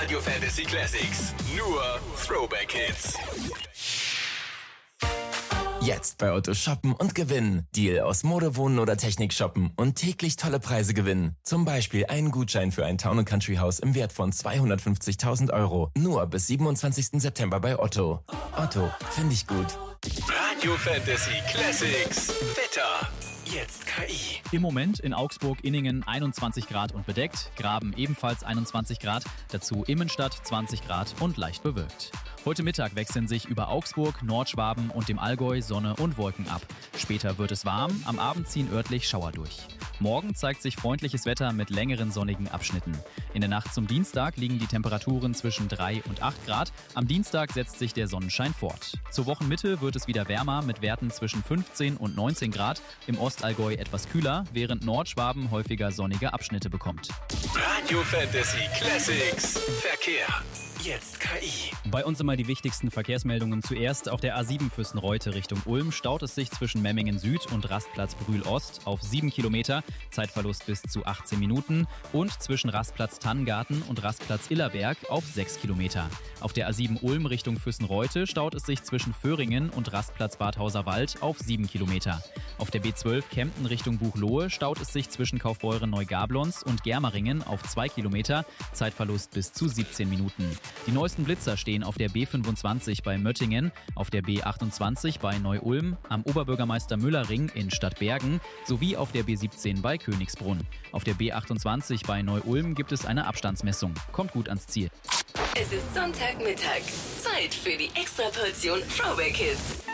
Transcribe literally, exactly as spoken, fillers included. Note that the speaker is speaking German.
Radio Fantasy Classics. Nur Throwback Hits. Jetzt bei Otto shoppen und gewinnen. Deal aus Mode, Wohnen oder Technik shoppen und täglich tolle Preise gewinnen. Zum Beispiel einen Gutschein für ein Town- und Country-Haus im Wert von zweihundertfünfzigtausend Euro. Nur bis siebenundzwanzigsten September bei Otto. Otto, finde ich gut. Radio Fantasy Classics. Wetter. Jetzt K I. Im Moment in Augsburg-Inningen einundzwanzig Grad und bedeckt, Graben ebenfalls einundzwanzig Grad, dazu Immenstadt zwanzig Grad und leicht bewölkt. Heute Mittag wechseln sich über Augsburg, Nordschwaben und dem Allgäu Sonne und Wolken ab. Später wird es warm, am Abend ziehen örtlich Schauer durch. Morgen zeigt sich freundliches Wetter mit längeren sonnigen Abschnitten. In der Nacht zum Dienstag liegen die Temperaturen zwischen drei und acht Grad. Am Dienstag setzt sich der Sonnenschein fort. Zur Wochenmitte wird es wieder wärmer mit Werten zwischen fünfzehn und neunzehn Grad. Im Ostallgäu etwas kühler, während Nordschwaben häufiger sonnige Abschnitte bekommt. Radio Fantasy Classics. Verkehr. Jetzt K I. Bei uns immer die wichtigsten Verkehrsmeldungen. Zuerst auf der A sieben Füssen-Reute Richtung Ulm staut es sich zwischen Memmingen Süd und Rastplatz Brühl Ost auf sieben Kilometer, Zeitverlust bis zu achtzehn Minuten, und zwischen Rastplatz Tannengarten und Rastplatz Illerberg auf sechs Kilometer. Auf der A sieben Ulm Richtung Füssen-Reute staut es sich zwischen Föhringen und Rastplatz Badhauser Wald auf sieben Kilometer. Auf der B zwölf Kempten Richtung Buchloe staut es sich zwischen Kaufbeuren-Neugablons und Germeringen auf zwei Kilometer, Zeitverlust bis zu siebzehn Minuten. Die neuesten Blitzer stehen auf der B fünfundzwanzig bei Möttingen, auf der B achtundzwanzig bei Neu-Ulm, am Oberbürgermeister Müller-Ring in Stadtbergen sowie auf der B siebzehn bei Königsbrunn. Auf der B achtundzwanzig bei Neu-Ulm gibt es eine Abstandsmessung. Kommt gut ans Ziel. Es ist Sonntagmittag. Zeit für die Extraportion Throwback Hits.